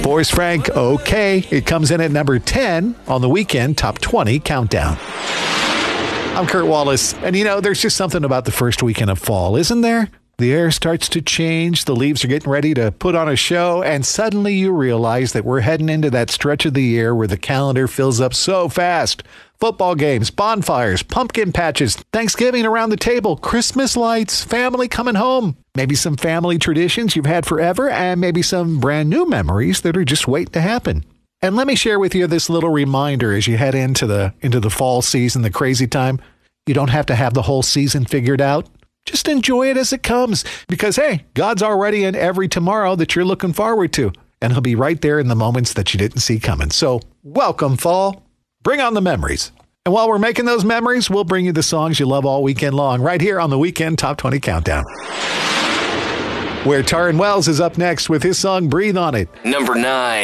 Forrest Frank, okay. It comes in at number 10 on the Weekend Top 20 Countdown. I'm Kurt Wallace, and there's just something about the first weekend of fall, isn't there? The air starts to change, the leaves are getting ready to put on a show, and suddenly you realize that we're heading into that stretch of the year where the calendar fills up so fast. Football games, bonfires, pumpkin patches, Thanksgiving around the table, Christmas lights, family coming home. Maybe some family traditions you've had forever, and maybe some brand new memories that are just waiting to happen. And let me share with you this little reminder as you head into the fall season, the crazy time. You don't have to have the whole season figured out. Just enjoy it as it comes because, hey, God's already in every tomorrow that you're looking forward to, and he'll be right there in the moments that you didn't see coming. So welcome, fall. Bring on the memories. And while we're making those memories, we'll bring you the songs you love all weekend long right here on the Weekend Top 20 Countdown. Where Taryn Wells is up next with his song Breathe on It. Number 9.